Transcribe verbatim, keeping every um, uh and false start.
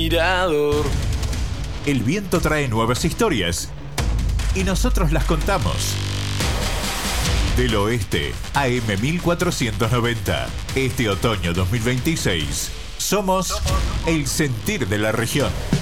Mirador. El viento trae nuevas historias y nosotros las contamos. Del Oeste, A M mil cuatrocientos noventa. Este otoño dos mil veintiséis, somos el sentir de la región.